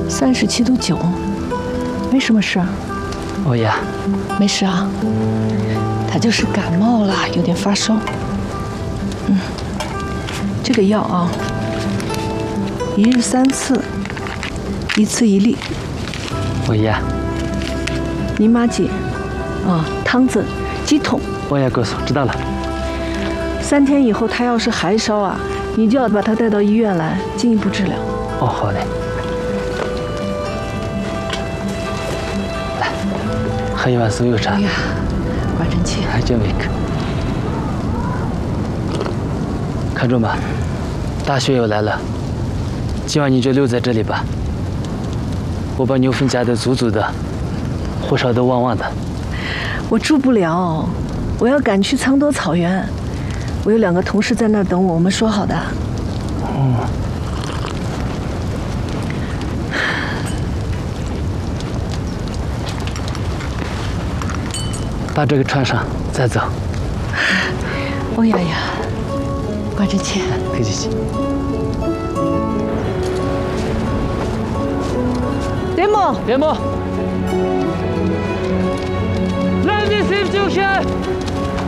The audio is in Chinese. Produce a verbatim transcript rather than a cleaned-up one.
三十七度九，没什么事啊。 欧呀， 没事啊，他就是感冒了，有点发烧。嗯，这个药啊，一日三次，一次一粒。 欧呀， 姨妈巾，啊，汤子几桶。 欧呀，哥嫂知道了。 三天以后他要是还烧啊，你就要把他带到医院来进一步治疗。 哦，好嘞。来，喝一碗酥油茶。 哎呀，管真切。 还真没个。看中吧，大雪又来了，今晚你就留在这里吧。我把牛粪夹得足足的，火烧得旺旺的。 我住不了，我要赶去苍多草原。我有两个同事在那儿等我，我们说好的。 嗯。把这个穿上，再走。 欧雅雅，管真切。 客气气。 雷姆， 雷姆，来，你是不是？